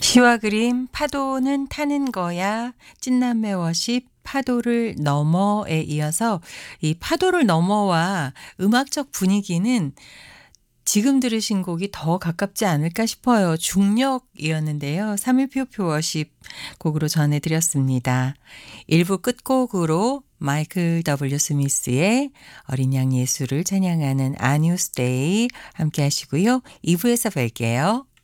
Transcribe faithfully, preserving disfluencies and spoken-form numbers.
시와 그림 파도는 타는 거야. 찐남매 워십 파도를 넘어에 이어서 이 파도를 넘어와 음악적 분위기는 지금 들으신 곡이 더 가깝지 않을까 싶어요. 중력이었는데요. 삼일표표 워십 곡으로 전해드렸습니다. 일 부 끝곡으로 마이클 더블유 스미스의 어린 양 예수를 찬양하는 아뉴스 데이 함께 하시고요. 이 부에서 뵐게요.